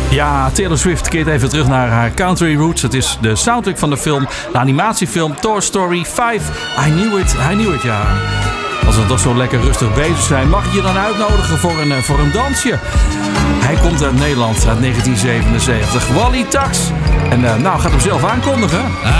Ja, Taylor Swift keert even terug naar haar country roots. Het is de soundtrack van de film, de animatiefilm Toy Story 5. I knew it, ja. Als we toch zo lekker rustig bezig zijn, mag ik je dan uitnodigen voor een dansje. Hij komt uit Nederland, uit 1977. Wally Tax. En gaat hem zelf aankondigen.